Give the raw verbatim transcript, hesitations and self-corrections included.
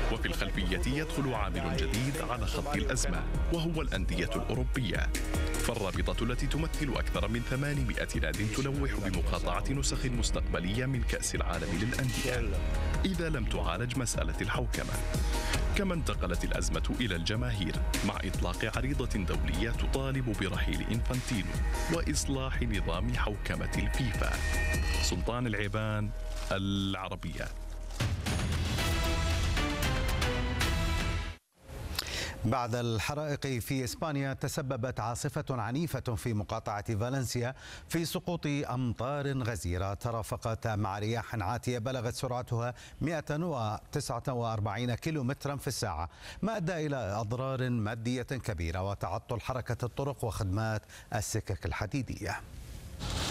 وفي الخلفية يدخل عامل جديد على خط الأزمة وهو الأندية الأوروبية، فالرابطة التي تمثل أكثر من ثمانمائة ناد تلوح بمقاطعة نسخ مستقبلية من كأس العالم للأندية إذا لم تعالج مسألة الحوكمة. كما انتقلت الأزمة إلى الجماهير مع إطلاق عريضة دولية تطالب برحيل إنفانتينو وإصلاح نظام حوكمة الفيفا. سلطان العيبان، العربية. بعد الحرائق في إسبانيا تسببت عاصفة عنيفة في مقاطعة فالنسيا في سقوط أمطار غزيرة ترافقت مع رياح عاتية بلغت سرعتها مئة وتسعة وأربعين كيلومترا في الساعة، ما أدى إلى أضرار مادية كبيرة وتعطل حركة الطرق وخدمات السكك الحديدية.